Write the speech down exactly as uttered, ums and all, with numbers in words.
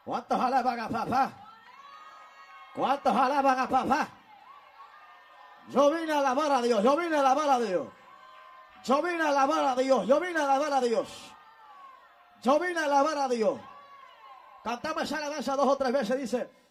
¿Cuántos alaban a papá? ¿Cuántos alaban a papá? Yo vine a alabar a Dios, yo vine a alabar a Dios. Yo vine a alabar a Dios, yo vine a alabar a Dios. Yo vine a alabar a Dios. Cantamos esa alabanza dos o tres veces, dice...